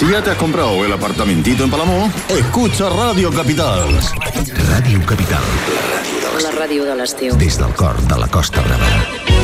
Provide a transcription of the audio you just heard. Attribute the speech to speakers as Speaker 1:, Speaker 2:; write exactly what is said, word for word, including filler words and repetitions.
Speaker 1: ¿Ya te has comprado el apartamentito en Palamó? Escucha Radio Capital.
Speaker 2: Ràdio Capital, la ràdio de l'estiu.
Speaker 3: La ràdio de l'estiu.
Speaker 2: Des del cor de la Costa Brava.